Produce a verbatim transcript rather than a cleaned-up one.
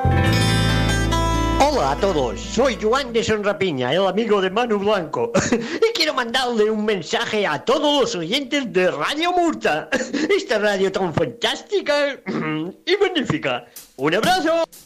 Hola a todos, soy Joan de Sonrapiña, el amigo de Manu Blanco, y quiero mandarle un mensaje a todos los oyentes de Radio Murta, esta radio tan fantástica y magnífica. ¡Un abrazo!